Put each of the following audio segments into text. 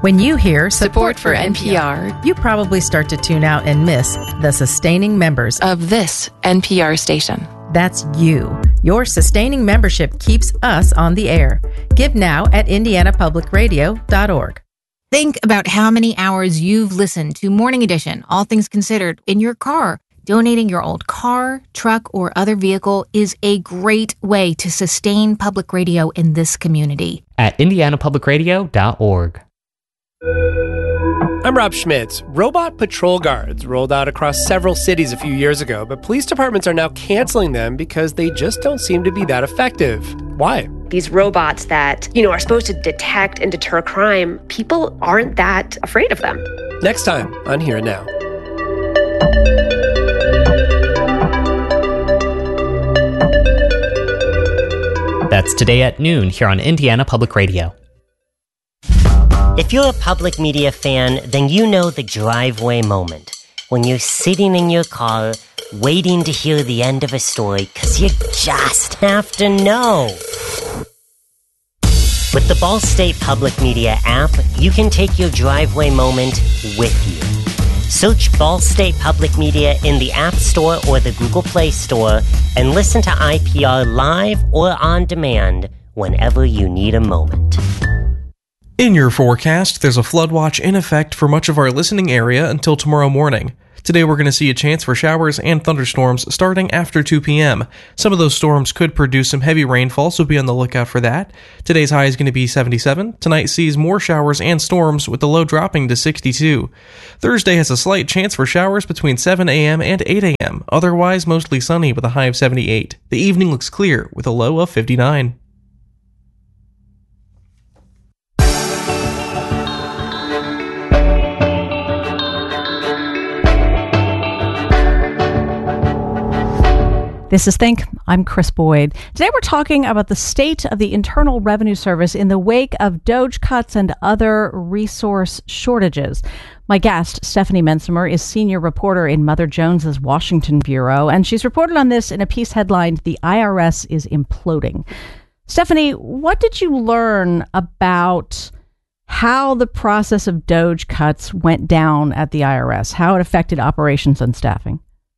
When you hear Support for NPR, you probably start to tune out and miss the sustaining members of this NPR station. That's you. Your sustaining membership keeps us on the air. Give now at indianapublicradio.org. Think about how many hours you've listened to Morning Edition, All Things Considered, in your car. Donating your old car, truck, or other vehicle is a great way to sustain public radio in this community. At indianapublicradio.org. I'm Rob Schmitz. Robot patrol guards rolled out across several cities a few years ago, but police departments are now canceling them because they just don't seem to be that effective. Why? These robots that, are supposed to detect and deter crime, people aren't that afraid of them. Next time on Here and Now. That's today at noon here on Indiana Public Radio. If you're a public media fan, then you know the driveway moment. When you're sitting in your car, waiting to hear the end of a story, because you just have to know. With the Ball State Public Media app, you can take your driveway moment with you. Search Ball State Public Media in the App Store or the Google Play Store and listen to IPR live or on demand whenever you need a moment. In your forecast, there's a flood watch in effect for much of our listening area until tomorrow morning. Today we're going to see a chance for showers and thunderstorms starting after 2 p.m. Some of those storms could produce some heavy rainfall, so be on the lookout for that. Today's high is going to be 77. Tonight sees more showers and storms, with the low dropping to 62. Thursday has a slight chance for showers between 7 a.m. and 8 a.m. Otherwise, mostly sunny with a high of 78. The evening looks clear with a low of 59. This is Think. I'm Chris Boyd. Today we're talking about the state of the Internal Revenue Service in the wake of DOGE cuts and other resource shortages. My guest, Stephanie Mensimer, is senior reporter in Mother Jones's Washington Bureau, and she's reported on this in a piece headlined, "The IRS is Imploding." Stephanie, what did you learn about how the process of DOGE cuts went down at the IRS, how it affected operations and staffing?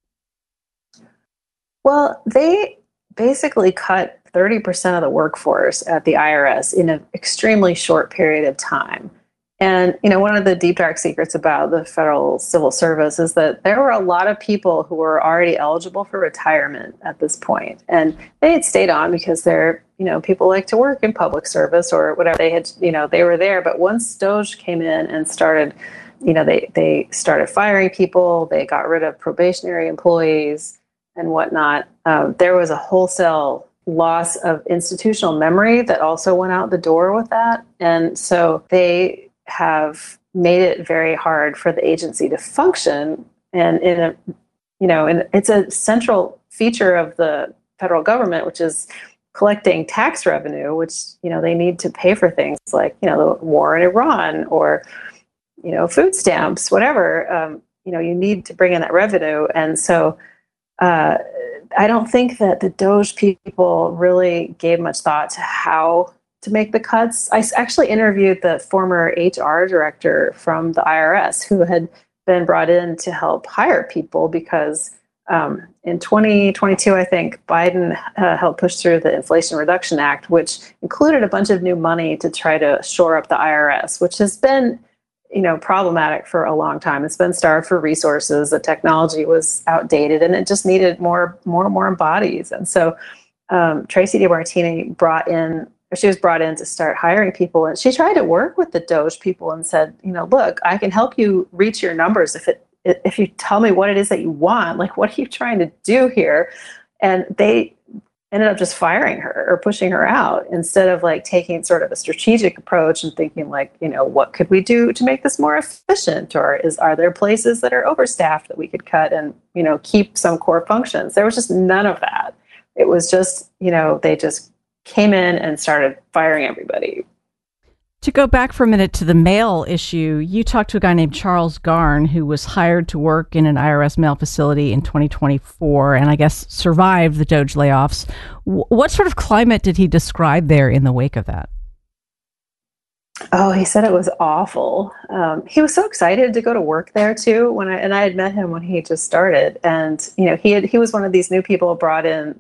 Well, they basically cut 30% of the workforce at the IRS in an extremely short period of time. And, one of the deep, dark secrets about the federal civil service is that there were a lot of people who were already eligible for retirement at this point. And they had stayed on because they're, people like to work in public service or whatever. They had, they were there. But once DOGE came in and started, they started firing people. They got rid of probationary employees and whatnot. There was a wholesale loss of institutional memory that also went out the door with that. And so they have made it very hard for the agency to function. And and it's a central feature of the federal government, which is collecting tax revenue, which, they need to pay for things like, the war in Iran or, food stamps, whatever, you need to bring in that revenue. And so, I don't think that the DOGE people really gave much thought to how to make the cuts. I actually interviewed the former HR director from the IRS who had been brought in to help hire people because in 2022, I think, Biden helped push through the Inflation Reduction Act, which included a bunch of new money to try to shore up the IRS, which has been problematic for a long time. It's been starved for resources. The technology was outdated, and it just needed more bodies. And so Tracy DeMartini was brought in to start hiring people, and she tried to work with the DOGE people and said, look, I can help you reach your numbers if you tell me what it is that you want. Like, what are you trying to do here? And they ended up just firing her or pushing her out instead of taking sort of a strategic approach and thinking what could we do to make this more efficient? Or are there places that are overstaffed that we could cut and, keep some core functions? There was just none of that. It was just, they just came in and started firing everybody. To go back for a minute to the mail issue, you talked to a guy named Charles Garn who was hired to work in an IRS mail facility in 2024 and I guess survived the DOGE layoffs. What sort of climate did he describe there in the wake of that? Oh, he said it was awful. He was so excited to go to work there too. I had met him when he just started, and he was one of these new people brought in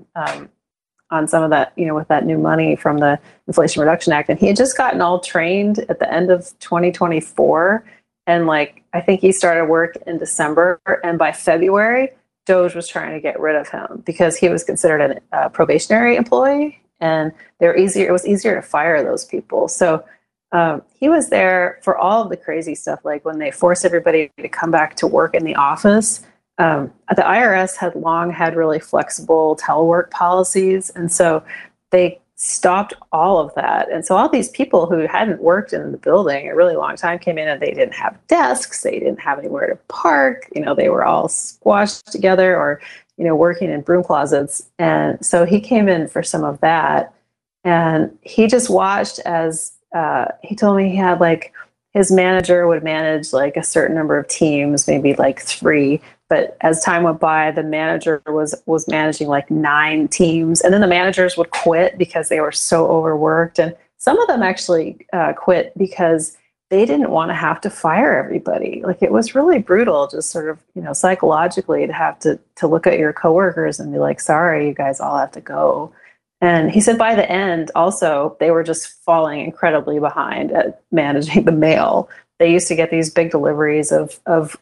on some of that, with that new money from the Inflation Reduction Act, and he had just gotten all trained at the end of 2024, and I think he started work in December, and by February, DOGE was trying to get rid of him because he was considered a probationary employee, and it was easier to fire those people. So. He was there for all of the crazy stuff, like when they forced everybody to come back to work in the office. The IRS had long had really flexible telework policies, and so they stopped all of that. And so all these people who hadn't worked in the building a really long time came in, and they didn't have desks, they didn't have anywhere to park. They were all squashed together or working in broom closets. And so he came in for some of that, and he just watched as he told me he had his manager would manage a certain number of teams, maybe 3. But as time went by, the manager was managing 9 teams. And then the managers would quit because they were so overworked. And some of them actually quit because they didn't want to have to fire everybody. It was really brutal, just sort of, psychologically to have to look at your coworkers and be like, sorry, you guys all have to go. And he said by the end, also, they were just falling incredibly behind at managing the mail. They used to get these big deliveries of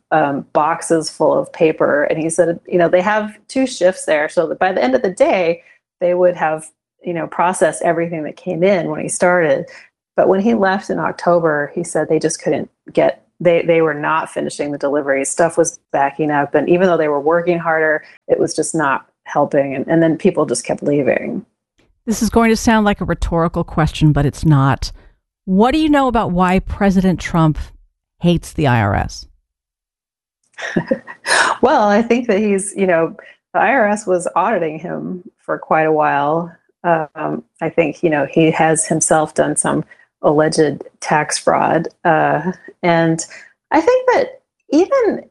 boxes full of paper. And he said, they have 2 shifts there. So that by the end of the day, they would have, processed everything that came in when he started. But when he left in October, he said they just couldn't they were not finishing the deliveries. Stuff was backing up. And even though they were working harder, it was just not helping. And then people just kept leaving. This is going to sound like a rhetorical question, but it's not. What do you know about why President Trump hates the IRS? Well, I think that the IRS was auditing him for quite a while. I think, he has himself done some alleged tax fraud. And I think that even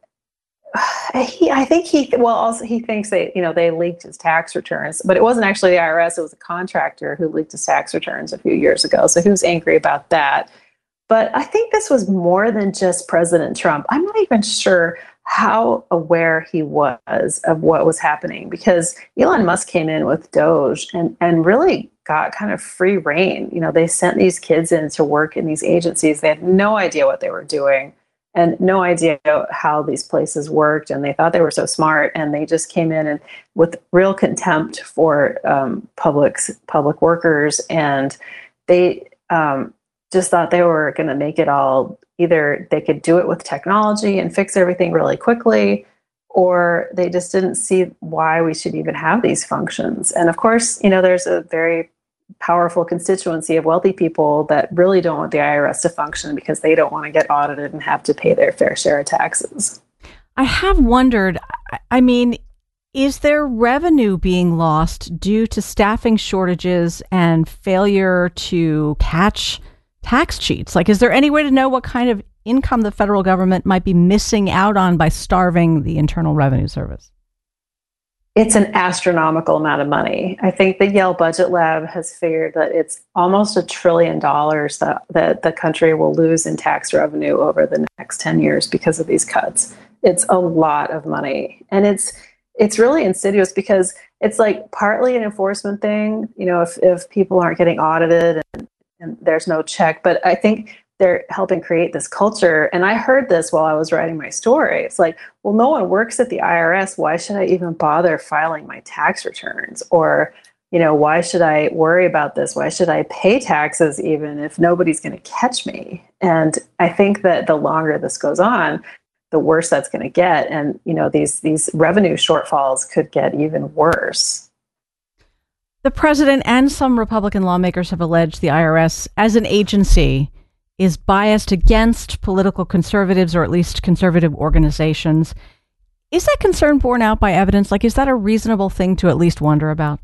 he thinks they leaked his tax returns, but it wasn't actually the IRS. It was a contractor who leaked his tax returns a few years ago. So he was angry about that. But I think this was more than just President Trump. I'm not even sure how aware he was of what was happening, because Elon Musk came in with Doge and really got kind of free reign. They sent these kids in to work in these agencies. They had no idea what they were doing and no idea how these places worked, and they thought they were so smart, and they just came in and with real contempt for public workers, and they just thought they were going to make it all. Either they could do it with technology and fix everything really quickly, or they just didn't see why we should even have these functions. And of course, there's a very powerful constituency of wealthy people that really don't want the IRS to function because they don't want to get audited and have to pay their fair share of taxes. I have wondered, is there revenue being lost due to staffing shortages and failure to catch tax cheats? Is there any way to know what kind of income the federal government might be missing out on by starving the Internal Revenue Service? It's an astronomical amount of money. I think the Yale Budget Lab has figured that it's almost $1 trillion that the country will lose in tax revenue over the next 10 years because of these cuts. It's a lot of money. And it's really insidious because it's partly an enforcement thing, if people aren't getting audited and there's no check. But I think they're helping create this culture. And I heard this while I was writing my story. It's well, no one works at the IRS. Why should I even bother filing my tax returns? Or, why should I worry about this? Why should I pay taxes even if nobody's going to catch me? And I think that the longer this goes on, the worse that's going to get. And, these revenue shortfalls could get even worse. The president and some Republican lawmakers have alleged the IRS as an agency is biased against political conservatives, or at least conservative organizations. Is that concern borne out by evidence? Is that a reasonable thing to at least wonder about?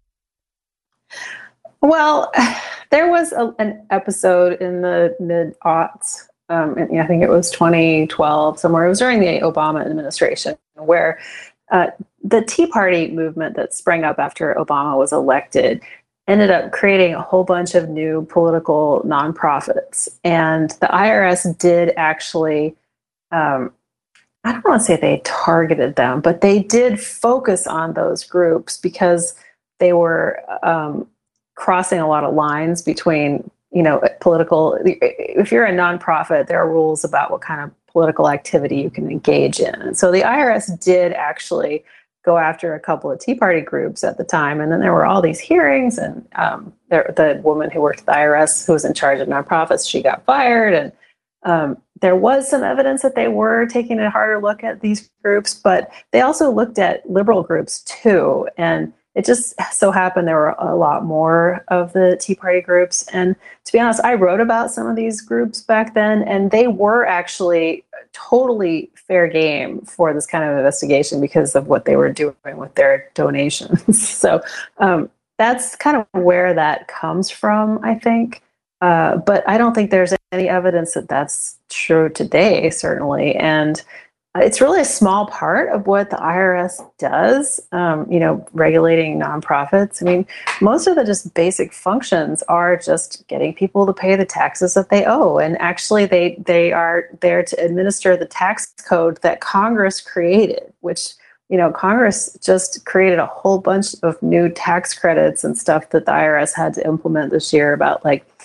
Well, there was an episode in the mid-aughts, I think it was 2012, somewhere. It was during the Obama administration, where the Tea Party movement that sprang up after Obama was elected, ended up creating a whole bunch of new political nonprofits. And the IRS did actually, I don't want to say they targeted them, but they did focus on those groups because they were crossing a lot of lines between, political. If you're a nonprofit, there are rules about what kind of political activity you can engage in. And so the IRS did actually go after a couple of Tea Party groups at the time. And then there were all these hearings, and the woman who worked at the IRS who was in charge of nonprofits, she got fired. And there was some evidence that they were taking a harder look at these groups, but they also looked at liberal groups too. And it just so happened there were a lot more of the Tea Party groups. And to be honest, I wrote about some of these groups back then, and they were actually totally fair game for this kind of investigation because of what they were doing with their donations. So that's kind of where that comes from, I think. But I don't think there's any evidence that that's true today, certainly. And it's really a small part of what the IRS does, regulating nonprofits. I mean, most of the just basic functions are just getting people to pay the taxes that they owe. And actually, they are there to administer the tax code that Congress created, which, Congress just created a whole bunch of new tax credits and stuff that the IRS had to implement this year about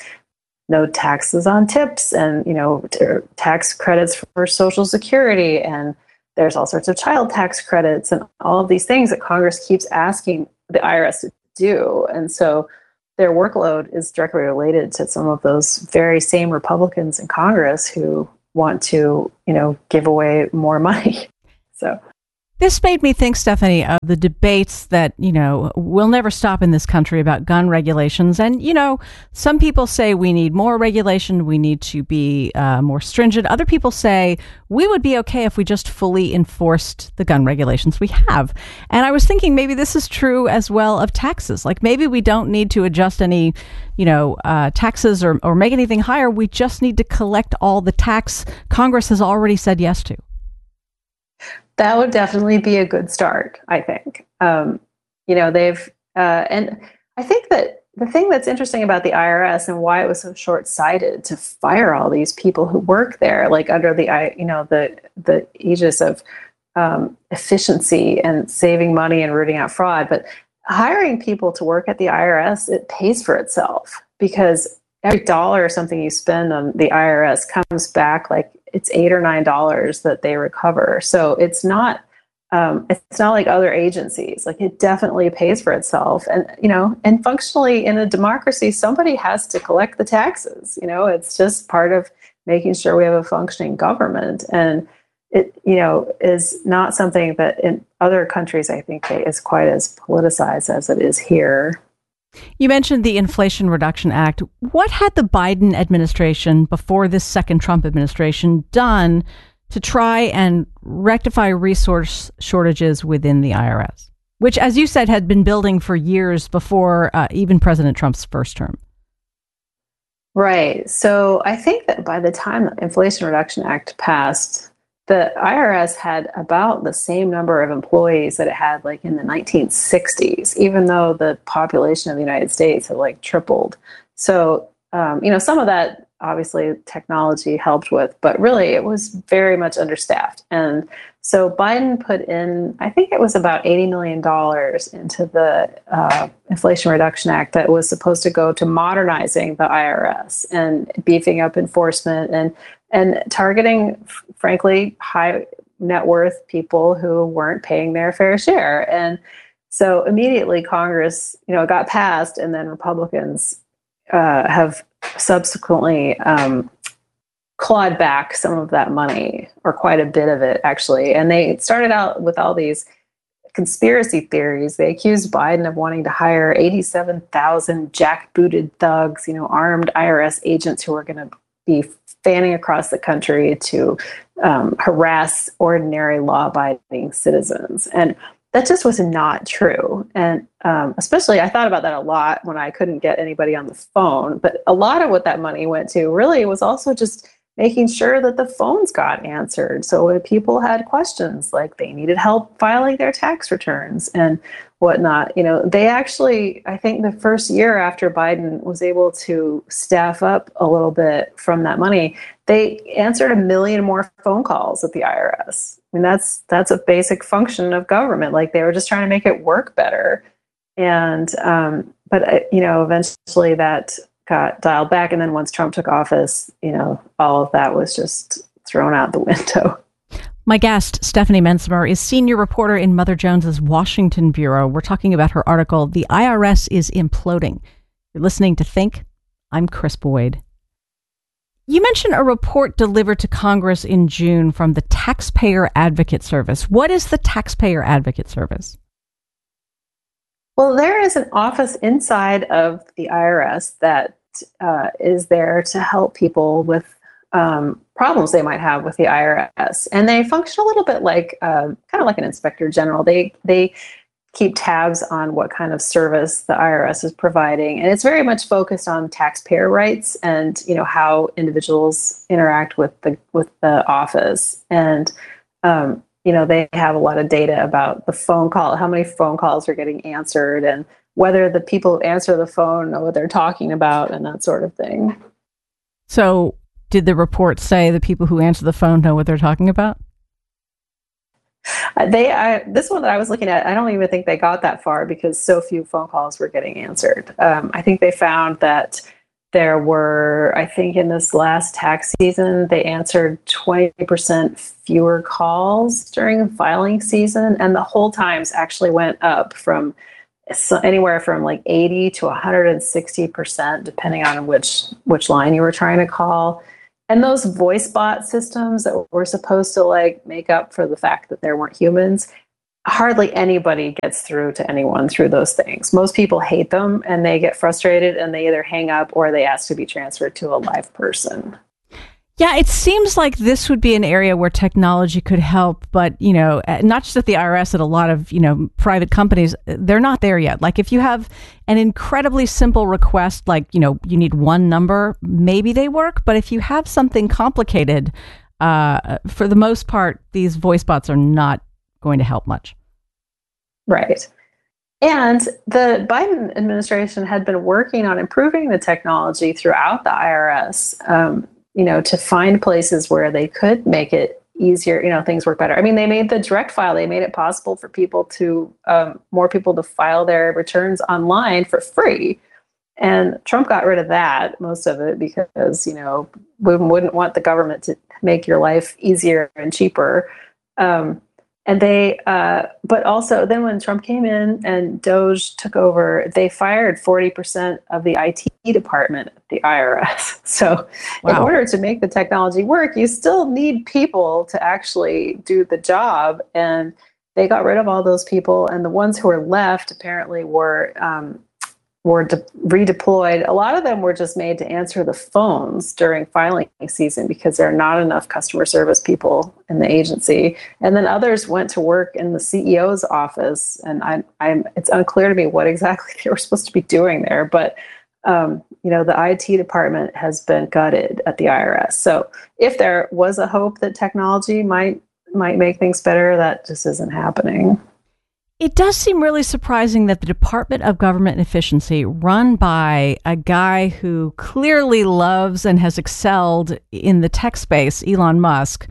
no taxes on tips and, tax credits for Social Security. And there's all sorts of child tax credits and all of these things that Congress keeps asking the IRS to do. And so their workload is directly related to some of those very same Republicans in Congress who want to, give away more money. So this made me think, Stephanie, of the debates that, will never stop in this country about gun regulations. And, some people say we need more regulation, we need to be more stringent. Other people say we would be okay if we just fully enforced the gun regulations we have. And I was thinking maybe this is true as well of taxes. Like maybe we don't need to adjust any, taxes or make anything higher. We just need to collect all the tax Congress has already said yes to. That would definitely be a good start, I think. And I think that the thing that's interesting about the IRS and why it was so short-sighted to fire all these people who work there, like under the aegis of efficiency and saving money and rooting out fraud, but hiring people to work at the IRS, it pays for itself because every dollar or something you spend on the IRS comes back like it's $8 or $9 that they recover. So it's not like other agencies. Like it definitely pays for itself. And, and functionally in a democracy, somebody has to collect the taxes. It's just part of making sure we have a functioning government. And it, is not something that in other countries, I think, is quite as politicized as it is here. You mentioned the Inflation Reduction Act. What had the Biden administration, before this second Trump administration, done to try and rectify resource shortages within the IRS, which, as you said, had been building for years before even President Trump's first term? Right. So I think that by the time the Inflation Reduction Act passed, the IRS had about the same number of employees that it had like in the 1960s, even though the population of the United States had like tripled. So, some of that obviously technology helped with, but really it was very much understaffed. And so Biden put in, I think it was about $80 million into the Inflation Reduction Act that was supposed to go to modernizing the IRS and beefing up enforcement and targeting, frankly, high net worth people who weren't paying their fair share. And so immediately Congress, it got passed, and then Republicans have subsequently clawed back some of that money, or quite a bit of it, actually. And they started out with all these conspiracy theories. They accused Biden of wanting to hire 87,000 jackbooted thugs, armed IRS agents who were going to be fanning across the country to harass ordinary law-abiding citizens. And that just was not true. And especially, I thought about that a lot when I couldn't get anybody on the phone. But a lot of what that money went to really was also just making sure that the phones got answered. So when people had questions, like they needed help filing their tax returns and whatnot, they actually, I think the first year after Biden was able to staff up a little bit from that money, they answered 1 million more phone calls at the IRS. I mean, that's a basic function of government. Like they were just trying to make it work better. And, but eventually that got dialed back. And then once Trump took office, all of that was just thrown out the window. My guest, Stephanie Mensmer, is senior reporter in Mother Jones's Washington Bureau. We're talking about her article, The IRS is Imploding. You're listening to Think. I'm Chris Boyd. You mentioned a report delivered to Congress in June from the Taxpayer Advocate Service. What is the Taxpayer Advocate Service? Well, there is an office inside of the IRS that is there to help people with problems they might have with the IRS. And they function a little bit like, kind of like an inspector general. They keep tabs on what kind of service the IRS is providing. And it's very much focused on taxpayer rights and, how individuals interact with the office. And, they have a lot of data about the phone call, how many phone calls are getting answered, and whether the people who answer the phone know what they're talking about and that sort of thing. So did the report say the people who answer the phone know what they're talking about? This one that I was looking at, I don't even think they got that far because so few phone calls were getting answered. I think they found that there were, I think in this last tax season, they answered 20% fewer calls during the filing season, and the hold times actually went up from anywhere from like 80 to 160%, depending on which line you were trying to call. And those voice bot systems that were supposed to make up for the fact that there weren't humans, hardly anybody gets through to anyone through those things. Most people hate them and they get frustrated and they either hang up or they ask to be transferred to a live person. Yeah, it seems like this would be an area where technology could help, but, not just at the IRS, at a lot of, private companies, they're not there yet. Like if you have an incredibly simple request, like, you need one number, maybe they work. But if you have something complicated, for the most part, these voice bots are not going to help much. Right. And the Biden administration had been working on improving the technology throughout the IRS, to find places where they could make it easier, things work better. I mean, they made the direct file, they made it possible for people to, more people to file their returns online for free. And Trump got rid of that, most of it, because, we wouldn't want the government to make your life easier and cheaper. And they, but also then when Trump came in and DOJ took over, they fired 40% of the IT department at the IRS. So in order to make the technology work, you still need people to actually do the job. And they got rid of all those people. And the ones who were left apparently were redeployed. A lot of them were just made to answer the phones during filing season because there are not enough customer service people in the agency. And then others went to work in the CEO's office. And it's unclear to me what exactly they were supposed to be doing there. But, the IT department has been gutted at the IRS. So if there was a hope that technology might make things better, that just isn't happening. It does seem really surprising that the Department of Government Efficiency, run by a guy who clearly loves and has excelled in the tech space, Elon Musk,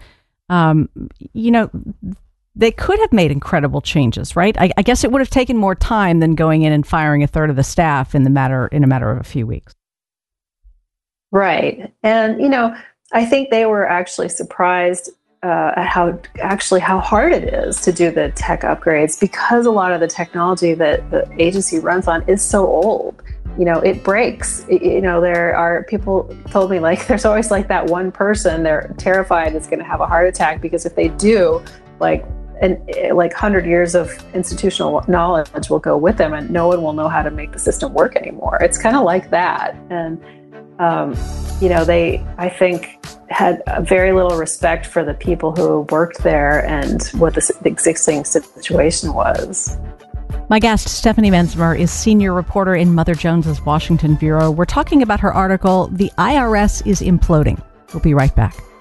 they could have made incredible changes, right? I guess it would have taken more time than going in and firing a third of the staff in a matter of a few weeks. Right. And, I think they were actually surprised at how hard it is to do the tech upgrades because a lot of the technology that the agency runs on is so old. It breaks. There are people told me there's always that one person they're terrified is going to have a heart attack because if they do, 100 years of institutional knowledge will go with them and no one will know how to make the system work anymore. It's kind of like that. And, they, I think, had very little respect for the people who worked there and what the existing situation was. My guest, Stephanie Mensmer, is senior reporter in Mother Jones's Washington Bureau. We're talking about her article, The IRS is Imploding. We'll be right back.